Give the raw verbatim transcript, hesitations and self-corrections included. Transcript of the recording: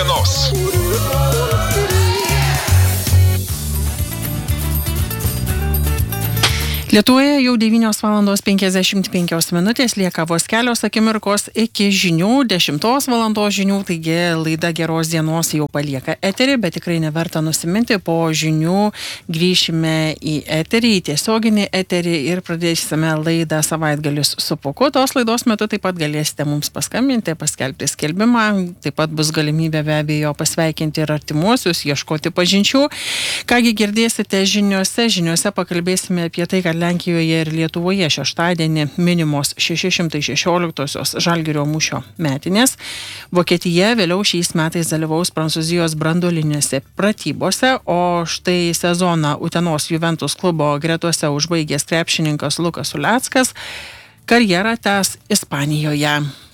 dienos. Lietuvoje jau devynios valandos penkiasdešimt penkios minutės, lieka vos kelios akimirkos iki žinių, dešimtos valandos žinių, taigi laida Geros dienos jau palieka eterį, bet tikrai neverta nusiminti, po žinių grįšime į eterį, į tiesioginį eterį ir pradėsime laidą Savaitgalis su Puku. Tos laidos metu taip pat galėsite mums paskambinti, paskelbti skelbimą, taip pat bus galimybė be abejo pasveikinti ir artimuosius, ieškoti pažinčių. Kągi girdėsite žiniuose, žiniuose pakalbėsime apie tai, kad Lenkijoje ir Lietuvoje šeštadienį minimos šeši šimtai šešioliktosios Žalgirio mūšio metinės. Vokietija vėliau šiais metais dalyvaus Prancūzijos branduolinėse pratybose, o štai sezoną Utenos Juventus klubo gretose užbaigęs krepšininkas Lukas Uleckas karjerą tęs Ispanijoje.